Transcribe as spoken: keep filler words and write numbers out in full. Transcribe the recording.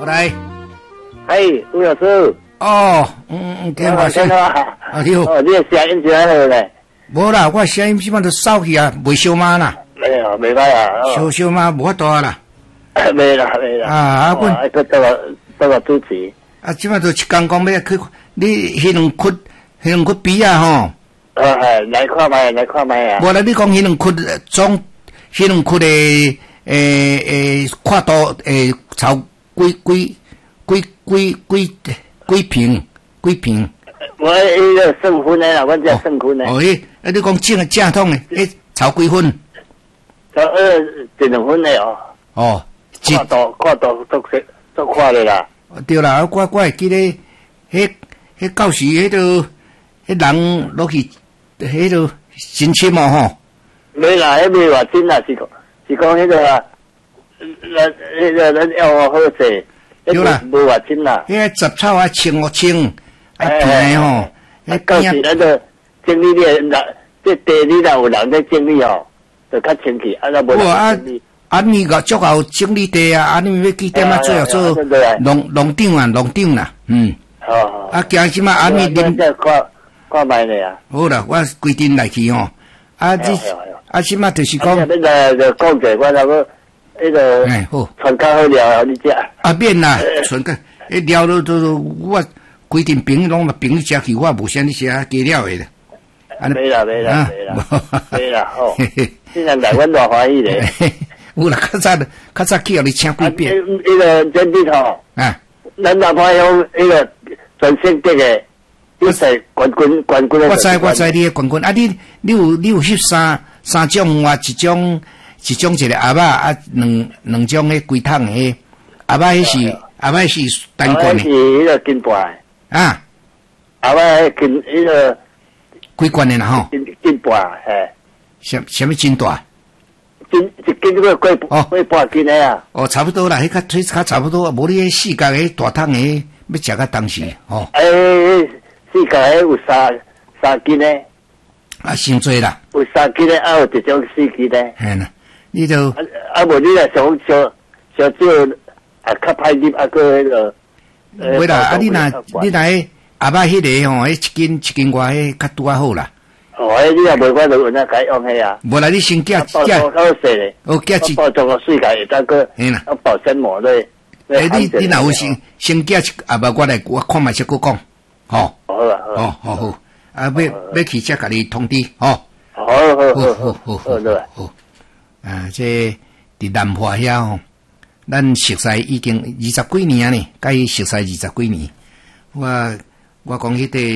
我来。 嘿，吴老师。 哦，嗯嗯，听我声。 啊， 你好。 哦，你的声音真好嘞。 无啦，我声音基本都扫去啊，袂烧麻啦。 没有，没办法。 烧烧麻无法度啦。 没啦，没啦。 啊啊，阮啊，个到个到个主持。 啊，即摆都一工讲要去，你迄两窟，迄两窟鼻啊吼。 哦，哎，来看卖，来看卖啊。 无啦，你讲迄两窟总，迄两窟的诶诶跨度诶超几几几几几几平几平。 我迄个算分的啦，我只算分的。 哦，迄啊，你讲正正统的，迄超几分？ 超二一两分的哦。 哦， 跨度跨度都是都跨的啦。 对啦，我我会记得，迄迄到时迄个迄人落去，迄个申请嘛吼。 没啦，迄没话真啦，是讲是讲迄个啊，咱迄个咱要好势。 对啦， 无话真啦。 迄个杂草啊，清哦清，啊平吼。 迄到时咱个整理咧，人这地里若有人在整理吼，就较清气，啊，那无人整理。 啊，你个足够整理地啊！啊，你要几点啊？最后做农农场啊，农场啦，嗯。 哦。 啊，惊即马啊，你恁再看看卖咧啊。 好啦，我规定来去吼。啊，这啊，即马就是讲。 啊，那个就讲者，我那个迄个。 哎，好。 传较好料，你食。 啊，免啦，传个，迄料都都我规定平拢嘛平食去，我无啥你食加料的啦。 没啦，没啦，没啦，没啦，吼。现在来阮偌欢喜咧。 有啦，较早较早去互你请几遍。 迄个真滴吼，啊，咱南派乡迄个全省得的，比赛冠军冠军。 我知我知你的冠军啊！你你有你有翕三三种啊，一种一种一个鸭肉啊，两两种迄规桶的鸭肉，迄是鸭肉是单罐的。 是迄个金牌。 啊， 鸭肉迄金迄个几罐的啦吼？ 金金牌，嘿。 什什么金大？ 斤一斤这个贵贵半斤的啊！ 哦，差不多啦，迄较推较差不多，无你迄四角诶大桶诶，要食到当时吼。 诶，四角诶有三三斤诶。 啊，伤济啦。 有三斤诶，啊有一种四斤诶。 嘿啦，你就啊啊无你若上上上少啊较歹入啊个迄个。 袂啦，啊你若你若迄鸭肉迄个吼，迄一斤一斤外迄较拄啊好啦。 哦，迄你也袂管就有哪解用迄啊？ 无啦，你先寄寄， 好势咧。 哦，寄一包装个水解，当个， 嘿啦， 啊保鲜膜咧。 诶，你你若有先先寄一啊无我来我看卖先佫讲，吼。 好啊， 好，好好，啊要要去则甲你通知，吼。 好好好好好好好好。啊，这伫南华遐吼，咱熟悉已经二十几年呢，甲伊熟悉二十几年。我我讲迄个。